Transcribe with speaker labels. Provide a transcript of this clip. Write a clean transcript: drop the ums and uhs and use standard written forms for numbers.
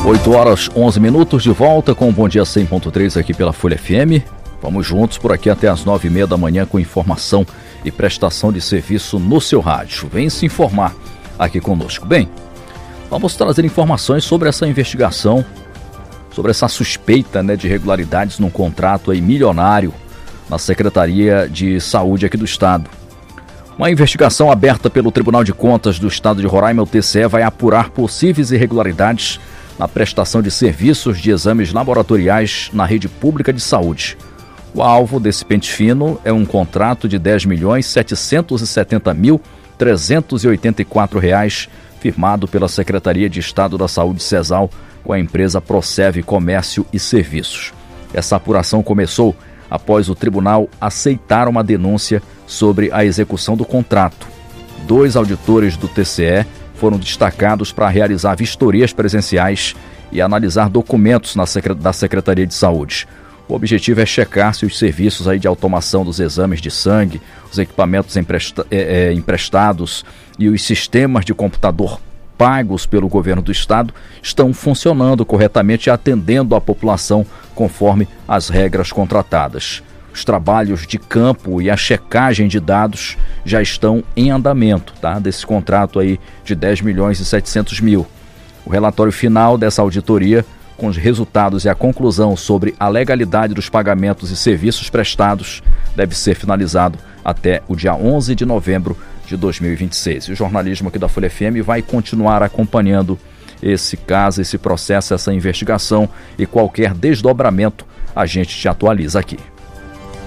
Speaker 1: 8h11 de volta com o Bom Dia 100.3 aqui pela Folha FM. Vamos juntos por aqui até as 9h30 da manhã com informação e prestação de serviço no seu rádio. Vem se informar aqui conosco. Bem, vamos trazer informações sobre essa investigação, sobre essa suspeita, de irregularidades num contrato aí milionário na Secretaria de Saúde aqui do Estado. Uma investigação aberta pelo Tribunal de Contas do Estado de Roraima, o TCE, vai apurar possíveis irregularidades na prestação de serviços de exames laboratoriais na rede pública de saúde. O alvo desse pente fino é um contrato de R$ 10.770.384 firmado pela Secretaria de Estado da Saúde, SESAL, com a empresa Procev Comércio e Serviços. Essa apuração começou após o tribunal aceitar uma denúncia sobre a execução do contrato. 2 auditores do TCE foram destacados para realizar vistorias presenciais e analisar documentos da Secretaria de Saúde. O objetivo é checar se os serviços de automação dos exames de sangue, os equipamentos emprestados e os sistemas de computador pagos pelo governo do estado estão funcionando corretamente e atendendo a população conforme as regras contratadas. Os trabalhos de campo e a checagem de dados já estão em andamento, desse contrato aí de 10.700.000. O relatório final dessa auditoria, com os resultados e a conclusão sobre a legalidade dos pagamentos e serviços prestados, deve ser finalizado até o dia 11 de novembro de 2026. E o jornalismo aqui da Folha FM vai continuar acompanhando esse caso, esse processo, essa investigação, e qualquer desdobramento a gente te atualiza aqui.